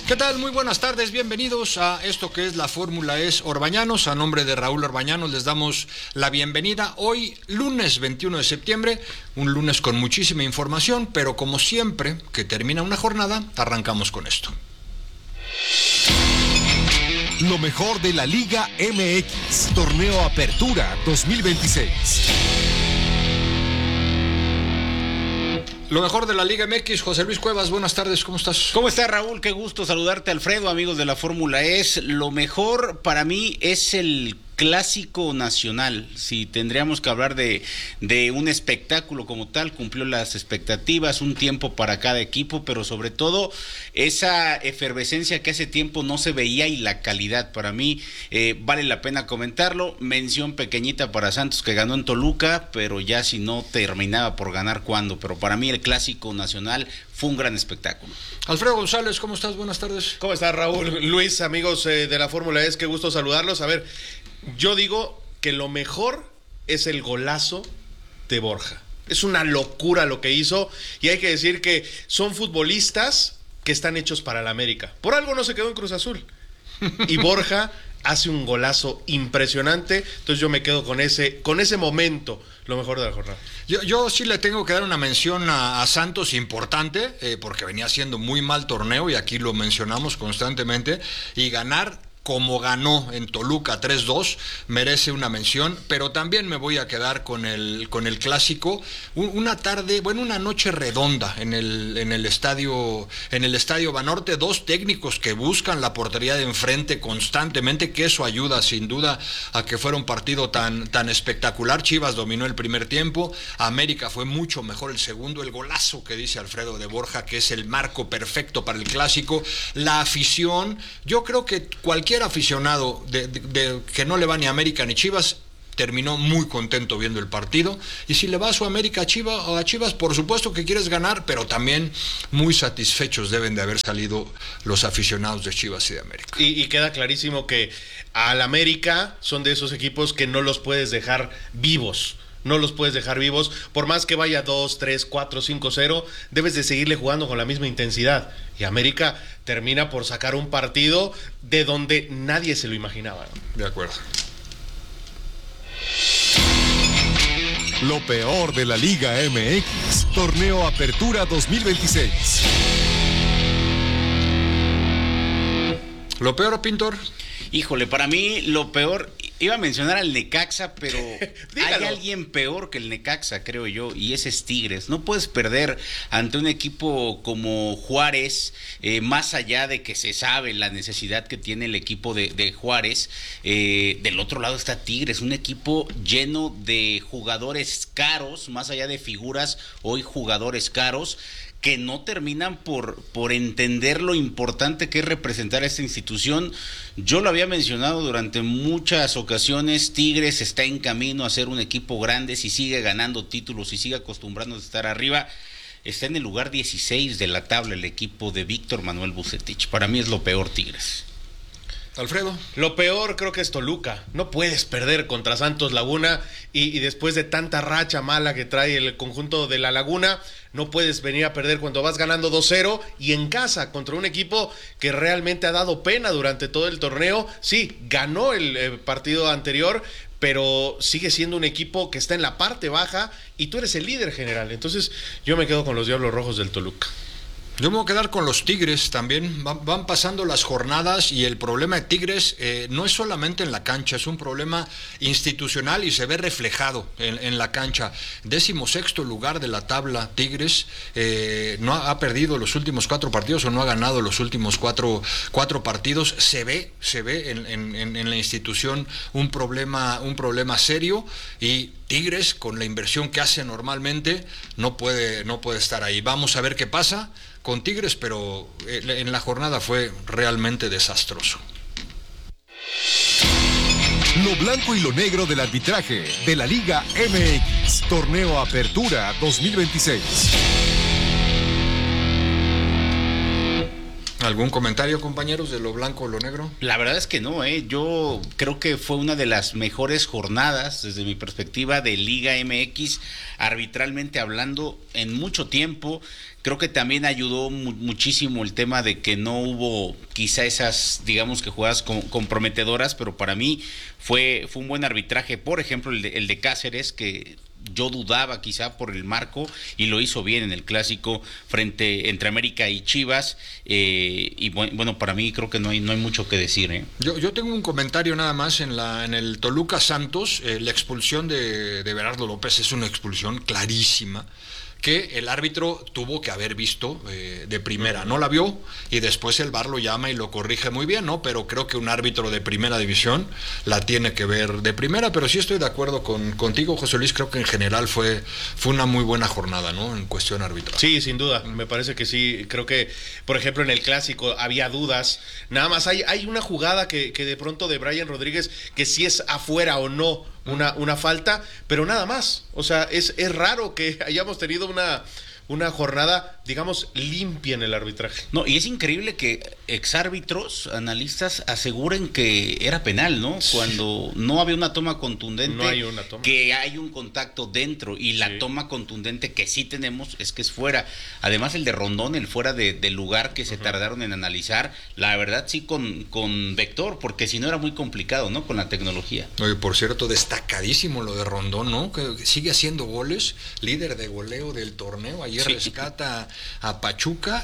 ¿Qué tal? Muy buenas tardes, bienvenidos a esto que es la Fórmula E Orbañanos. A nombre de Raúl Orbañanos les damos la bienvenida. Hoy, lunes 21 de septiembre, un lunes con muchísima información, pero como siempre que termina una jornada, arrancamos con esto. Lo mejor de la Liga MX, Torneo Apertura 2026. Lo mejor de la Liga MX, José Luis Cuevas, buenas tardes, ¿cómo estás? ¿Cómo estás, Raúl? Qué gusto saludarte, Alfredo, amigos de la Fórmula E. Lo mejor para mí es el Clásico Nacional. Si tendríamos que hablar de un espectáculo como tal, cumplió las expectativas, un tiempo para cada equipo, pero sobre todo esa efervescencia que hace tiempo no se veía y la calidad. Para mí vale la pena comentarlo. Mención pequeñita para Santos, que ganó en Toluca, pero ya si no terminaba por ganar, ¿cuándo? Pero para mí el Clásico Nacional fue un gran espectáculo. Alfredo González, ¿cómo estás? Buenas tardes. ¿Cómo estás, Raúl? Luis, amigos de la Fórmula E, qué gusto saludarlos. A ver, yo digo que lo mejor es el golazo de Borja. Es una locura lo que hizo, y hay que decir que son futbolistas que están hechos para la América. Por algo no se quedó en Cruz Azul. Y Borja hace un golazo impresionante. Entonces yo me quedo con ese momento, lo mejor de la jornada. Yo sí le tengo que dar una mención a Santos importante, porque venía haciendo muy mal torneo, y aquí lo mencionamos constantemente, y ganar como ganó en Toluca 3-2, merece una mención, pero también me voy a quedar con el clásico. Una tarde, una noche redonda en el estadio Banorte, dos técnicos que buscan la portería de enfrente constantemente, que eso ayuda sin duda a que fuera un partido tan espectacular. Chivas dominó el primer tiempo, América fue mucho mejor el segundo, el golazo que dice Alfredo de Borja, que es el marco perfecto para el clásico, la afición. Yo creo que cualquier aficionado de que no le va ni a América ni Chivas terminó muy contento viendo el partido, y si le va a su América a Chivas, por supuesto que quieres ganar, pero también muy satisfechos deben de haber salido los aficionados de Chivas y de América. Y queda clarísimo que al América son de esos equipos que no los puedes dejar vivos. No los puedes dejar vivos, por más que vaya 2, 3, 4, 5-0, debes de seguirle jugando con la misma intensidad. Y América termina por sacar un partido de donde nadie se lo imaginaba, ¿no? De acuerdo. Lo peor de la Liga MX, Torneo Apertura 2026. ¿Lo peor, Pintor? Híjole, para mí lo peor, iba a mencionar al Necaxa, pero hay alguien peor que el Necaxa, creo yo, y ese es Tigres. No puedes perder ante un equipo como Juárez, más allá de que se sabe la necesidad que tiene el equipo de Juárez. Del otro lado está Tigres, un equipo lleno de jugadores caros, más allá de figuras, hoy jugadores caros, que no terminan por entender lo importante que es representar a esta institución. Yo lo había mencionado durante muchas ocasiones, Tigres está en camino a ser un equipo grande, si sigue ganando títulos, si sigue acostumbrándose a estar arriba. Está en el lugar 16 de la tabla el equipo de Víctor Manuel Bucetich. Para mí es lo peor, Tigres. Alfredo. Lo peor creo que es Toluca. No puedes perder contra Santos Laguna, y después de tanta racha mala que trae el conjunto de la Laguna, no puedes venir a perder cuando vas ganando 2-0 y en casa contra un equipo que realmente ha dado pena durante todo el torneo. Sí, ganó el partido anterior, pero sigue siendo un equipo que está en la parte baja y tú eres el líder general. Entonces yo me quedo con los Diablos Rojos del Toluca. Yo me voy a quedar con los Tigres también. Van pasando las jornadas y el problema de Tigres no es solamente en la cancha, es un problema institucional y se ve reflejado en la cancha. 16º lugar de la tabla Tigres, no ha perdido los últimos 4 partidos o no ha ganado los últimos cuatro partidos. Se ve en la institución un problema serio, y Tigres, con la inversión que hace normalmente, no puede estar ahí. Vamos a ver qué pasa con Tigres, pero en la jornada fue realmente desastroso. Lo blanco y lo negro del arbitraje de la Liga MX, Torneo Apertura 2026. ¿Algún comentario, compañeros, de lo blanco o lo negro? La verdad es que no, yo creo que fue una de las mejores jornadas desde mi perspectiva de Liga MX, arbitralmente hablando, en mucho tiempo. Creo que también ayudó muchísimo el tema de que no hubo quizá esas, digamos que jugadas comprometedoras, pero para mí fue un buen arbitraje. Por ejemplo, el de Cáceres, que yo dudaba quizá por el marco y lo hizo bien en el clásico entre América y Chivas, y bueno, para mí creo que no hay mucho que decir, ¿eh? Yo tengo un comentario nada más en el Toluca Santos. La expulsión de Berardo López es una expulsión clarísima que el árbitro tuvo que haber visto de primera. No la vio y después el VAR lo llama y lo corrige muy bien, ¿no? Pero creo que un árbitro de primera división la tiene que ver de primera, pero sí estoy de acuerdo contigo, José Luis. Creo que en general fue una muy buena jornada, ¿no? En cuestión arbitral. Sí, sin duda, me parece que sí. Creo que, por ejemplo, en el clásico había dudas. Nada más hay una jugada que de pronto de Brian Rodríguez, que si es afuera o no una falta, pero nada más. O sea, es raro que hayamos tenido una jornada, digamos, limpia en el arbitraje. No, y es increíble que exárbitros, analistas, aseguren que era penal, ¿no? Sí. Cuando no había una toma contundente, no hay una toma, que hay un contacto dentro, y la toma contundente que sí tenemos es que es fuera. Además, el de Rondón, el fuera del lugar que se tardaron en analizar, la verdad sí con vector, porque si no era muy complicado, ¿no? Con la tecnología. Oye, por cierto, destacadísimo lo de Rondón, ¿no? Que sigue haciendo goles, líder de goleo del torneo. Ayer rescata a Pachuca.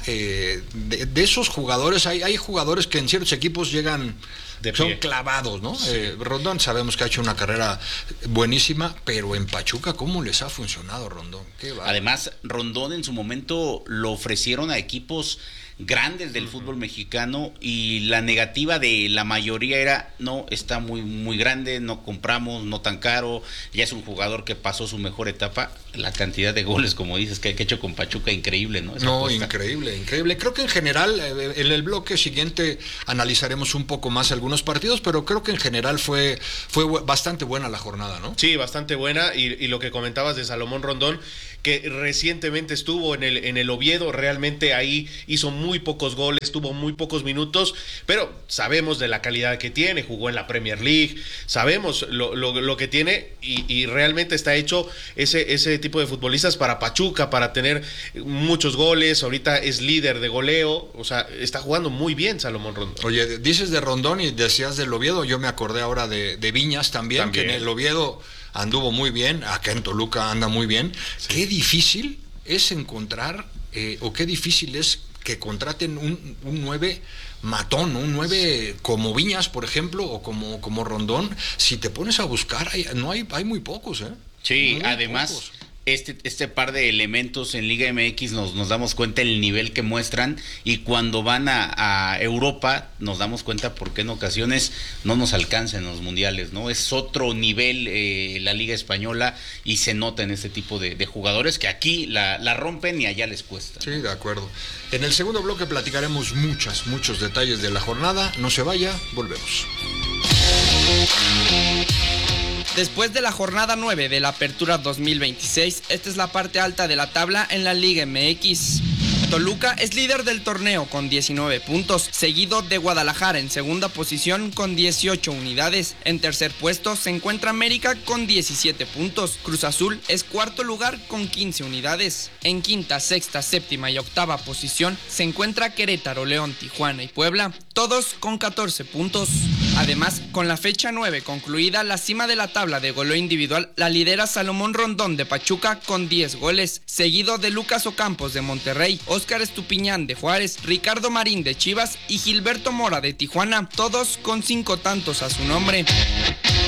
De esos jugadores, hay jugadores que en ciertos equipos llegan, son clavados, ¿no? Sí. Rondón sabemos que ha hecho una carrera buenísima, pero en Pachuca, ¿cómo les ha funcionado Rondón? Además, Rondón en su momento lo ofrecieron a equipos grandes del fútbol mexicano, y la negativa de la mayoría era: no, está muy muy grande, no compramos, no tan caro, ya es un jugador que pasó su mejor etapa. La cantidad de goles, como dices, que ha hecho con Pachuca, increíble, ¿no? Increíble. Creo que en general, en el bloque siguiente analizaremos un poco más algunos partidos, pero creo que en general fue bastante buena la jornada, ¿no? Sí, bastante buena, y lo que comentabas de Salomón Rondón, que recientemente estuvo en el Oviedo, realmente ahí hizo muy pocos goles, tuvo muy pocos minutos, pero sabemos de la calidad que tiene, jugó en la Premier League, sabemos lo que tiene, y realmente está hecho ese tipo de futbolistas para Pachuca, para tener muchos goles. Ahorita es líder de goleo, o sea, está jugando muy bien Salomón Rondón. Oye, dices de Rondón y decías del Oviedo, yo me acordé ahora de Viñas también, que en el Oviedo anduvo muy bien, acá en Toluca anda muy bien. Sí. Qué difícil es encontrar, o qué difícil es que contraten un 9 matón, un 9 como Viñas, por ejemplo, o como Rondón. Si te pones a buscar, hay muy pocos, ¿eh? Sí, muy además pocos. Este par de elementos en Liga MX nos damos cuenta el nivel que muestran, y cuando van a Europa nos damos cuenta porque en ocasiones no nos alcanzan los mundiales, ¿no? Es otro nivel la Liga Española, y se nota en este tipo de jugadores que aquí la rompen y allá les cuesta, ¿no? Sí, de acuerdo. En el segundo bloque platicaremos muchos detalles de la jornada. No se vaya, volvemos. Después de la jornada 9 de la Apertura 2026, esta es la parte alta de la tabla en la Liga MX. Toluca es líder del torneo con 19 puntos, seguido de Guadalajara en segunda posición con 18 unidades. En tercer puesto se encuentra América con 17 puntos. Cruz Azul es cuarto lugar con 15 unidades. En quinta, sexta, séptima y octava posición se encuentra Querétaro, León, Tijuana y Puebla, todos con 14 puntos. Además, con la fecha 9 concluida, la cima de la tabla de goleo individual la lidera Salomón Rondón de Pachuca con 10 goles, seguido de Lucas Ocampos de Monterrey, Óscar Estupiñán de Juárez, Ricardo Marín de Chivas y Gilberto Mora de Tijuana, todos con 5 tantos a su nombre.